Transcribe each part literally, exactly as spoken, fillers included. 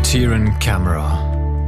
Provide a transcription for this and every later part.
Sheeran Camera.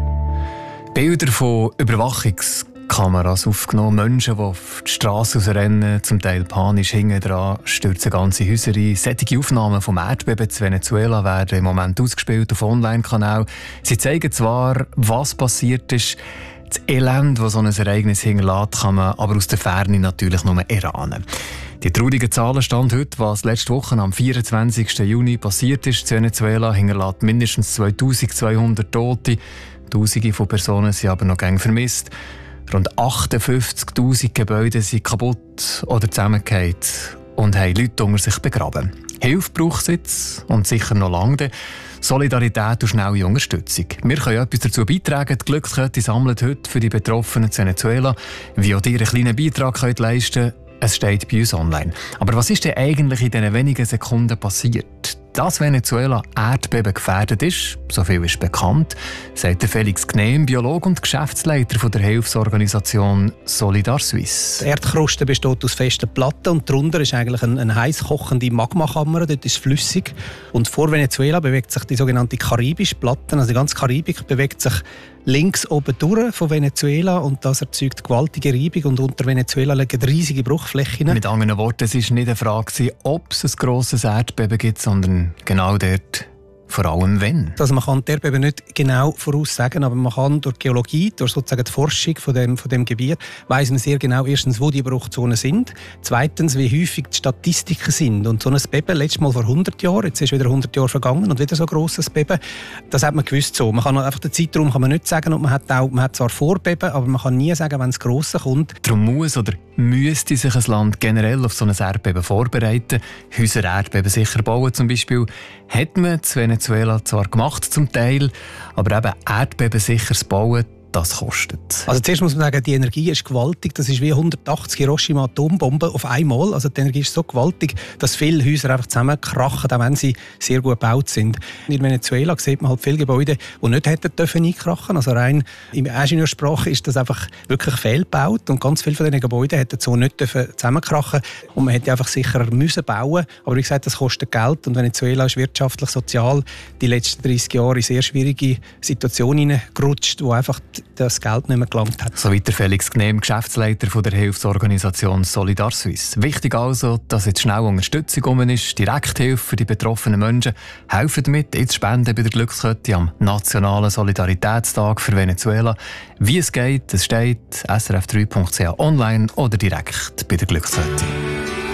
Bilder von Überwachungskameras aufgenommen, Menschen, die auf die Straße rausrennen, zum Teil panisch hinten dran, stürzen ganze Häuser ein. Solche Aufnahmen vom Erdbeben zu Venezuela werden im Moment ausgespielt auf Online-Kanälen. Sie zeigen zwar, was passiert ist, das Elend, das so ein Ereignis hinterlässt, kann man aber aus der Ferne natürlich nur erahnen. Die traurigen Zahlen stand heute, was letzte Woche am vierundzwanzigsten Juni passiert ist. In Venezuela hinterlässt mindestens zweitausendzweihundert Tote. Tausende von Personen sind aber noch gern vermisst. Rund achtundfünfzigtausend Gebäude sind kaputt oder zusammengefallen und haben Leute unter sich begraben. Hilfe braucht es jetzt und sicher noch lange. Solidarität und schnelle Unterstützung. Wir können etwas dazu beitragen. Die Glückskette sammelt heute für die Betroffenen in Venezuela. Wie auch ihr einen kleinen Beitrag könnt leisten könnt, es steht bei uns online. Aber was ist denn eigentlich in diesen wenigen Sekunden passiert? Dass Venezuela Erdbeben gefährdet ist, so viel ist bekannt, sagt der Felix Gnehm, Biologe und Geschäftsleiter von der Hilfsorganisation Solidar Suisse. Die Erdkruste besteht aus festen Platten und darunter ist eigentlich eine, eine heiß kochende Magmakammer, dort ist flüssig. Und vor Venezuela bewegt sich die sogenannte karibische Platte, also die ganze Karibik bewegt sich links oben durch von Venezuela und das erzeugt gewaltige Reibung und unter Venezuela liegen riesige Bruchflächen. Mit anderen Worten, es war nicht eine Frage, ob es ein grosses Erdbeben gibt, sondern genau dort, vor allem wenn. Also man kann die Erdbeben nicht genau voraussagen, aber man kann durch Geologie, durch sozusagen die Forschung von dem, von dem Gebiet, weiss man sehr genau erstens, wo die Bruchzonen sind, zweitens, wie häufig die Statistiken sind. Und so ein Beben, letztes Mal vor hundert Jahren, jetzt ist wieder hundert Jahre vergangen und wieder so ein grosses Beben, das hat man gewusst so. Man kann einfach den Zeitraum kann man nicht sagen und man hat, auch, man hat zwar Vorbeben, aber man kann nie sagen, wenn das Grosse kommt. Darum muss oder müsste sich ein Land generell auf so ein Erdbeben vorbereiten. Häuser Erdbeben sicher bauen zum Beispiel. Hat man zu Venezuela zwar gemacht zum Teil, aber eben erdbebensicheres Bauen, das kostet. Also zuerst muss man sagen, die Energie ist gewaltig. Das ist wie hundertachtzig Hiroshima-Atombomben auf einmal. Also die Energie ist so gewaltig, dass viele Häuser einfach zusammenkrachen, auch wenn sie sehr gut gebaut sind. In Venezuela sieht man halt viele Gebäude, die nicht hätten dürfen einkrachen. Also rein in Ingenieursprache ist das einfach wirklich fehlgebaut. Und ganz viele von diesen Gebäuden hätten so nicht dürfen zusammenkrachen. Und man hätte einfach sicherer müssen bauen. Aber wie gesagt, das kostet Geld. Und Venezuela ist wirtschaftlich, sozial die letzten dreißig Jahre in sehr schwierige Situationen hineingerutscht, wo einfach das Geld nicht mehr gelangt hat. So weiter Felix Gnehm, Geschäftsleiter von der Hilfsorganisation Solidar Suisse. Wichtig also, dass jetzt schnell Unterstützung um ist, Direkthilfe für die betroffenen Menschen. Helfen damit, jetzt spenden bei der Glückskette am Nationalen Solidaritätstag für Venezuela. Wie es geht, es steht S R F drei Punkt C H online oder direkt bei der Glückskette.